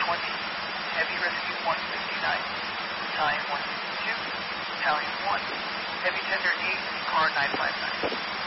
20, Heavy Rescue 159, Battalion 152, Battalion 1, Heavy Tender 8, Car 959.